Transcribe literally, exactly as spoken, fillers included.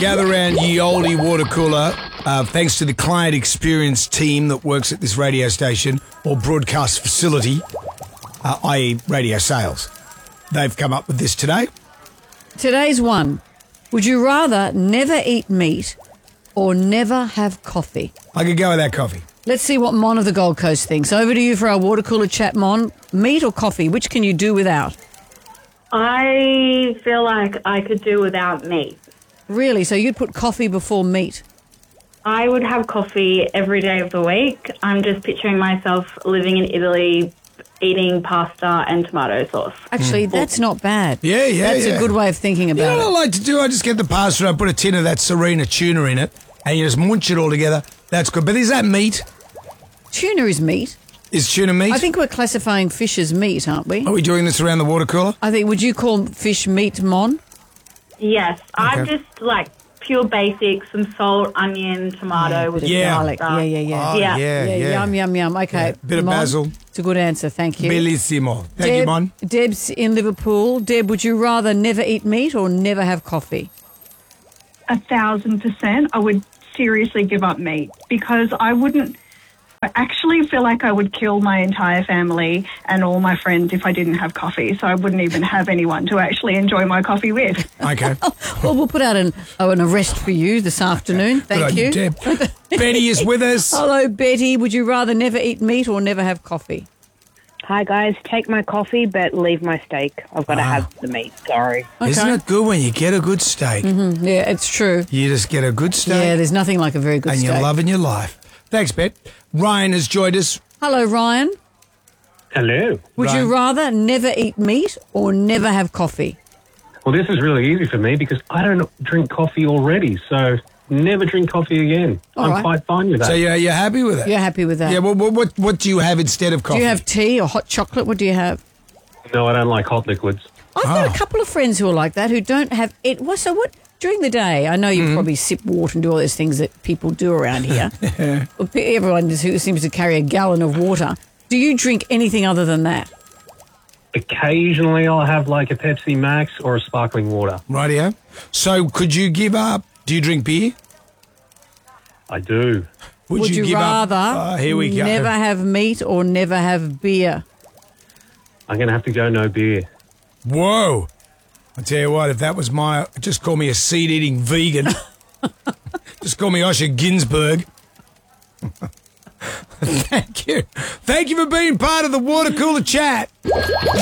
gather around ye olde water cooler, uh, thanks to the client experience team that works at this radio station or broadcast facility, uh, that is radio sales. They've come up with this today. Today's one. Would you rather never eat meat or never have coffee? I could go with that coffee. Let's see what Mon of the Gold Coast thinks. Over to you for our water cooler chat, Mon. Meat or coffee? Which can you do without? I feel like I could do without meat. Really? So you'd put coffee before meat? I would have coffee every day of the week. I'm just picturing myself living in Italy, eating pasta and tomato sauce. Actually, mm. that's not bad. Yeah, yeah, That's yeah. a good way of thinking about you know it. what I like to do? I just get the pasta, I put a tin of that Serena tuna in it, and you just munch it all together. That's good. But is that meat? Tuna is meat. Is tuna meat? I think we're classifying fish as meat, aren't we? Are we doing this around the water cooler? I think, would you call fish meat, Mon? Yes. Okay. I'm just like pure basic, some salt, onion, tomato yeah, with yeah. garlic. Yeah, yeah, yeah. Oh, yeah, Yeah. yeah. yeah, yum, yum, yum. Okay. Yeah. Bit of Mon, basil. It's a good answer. Thank you. Bellissimo. Thank Deb, you, Mon. Deb's in Liverpool. Deb, would you rather never eat meat or never have coffee? A thousand percent. I would seriously give up meat because I wouldn't. I actually feel like I would kill my entire family and all my friends if I didn't have coffee. So I wouldn't even have anyone to actually enjoy my coffee with. Okay. Well, we'll put out an, oh, an arrest for you this afternoon. Thank Good you. on Deb. Betty is with us. Hello, Betty. Would you rather never eat meat or never have coffee? Hi, guys. Take my coffee, but leave my steak. I've got to Ah. have the meat. Sorry. Okay. Isn't it good when you get a good steak? Mm, yeah, it's true. You just get a good steak Yeah, there's nothing like a very good and steak. you're loving your life. Thanks, Bet. Ryan has joined us. Hello, Ryan. Hello. Would Ryan. you rather never eat meat or never have coffee? Well, this is really easy for me because I don't drink coffee already, so never drink coffee again. All I'm right. quite fine with that. So you're, you're happy with it? You're happy with that? Yeah, well, what, what, what do you have instead of coffee? Do you have tea or hot chocolate? What do you have? No, I don't like hot liquids. I've got Oh. a couple of friends who are like that who don't have it. Well, so what? During the day, I know you Mm-hmm. probably sip water and do all those things that people do around here. Well, pe- Everyone who seems to carry a gallon of water. Do you drink anything other than that? Occasionally I'll have like a Pepsi Max or a sparkling water. Rightio. So could you give up? Do you drink beer? I do. Would, you, give rather up? Oh, here we go. never have meat or never have beer? I'm going to have to go no beer. Whoa. I tell you what, if that was my... Just call me a seed-eating vegan. Just call me Osher Ginsburg. Thank you. Thank you for being part of the water cooler chat.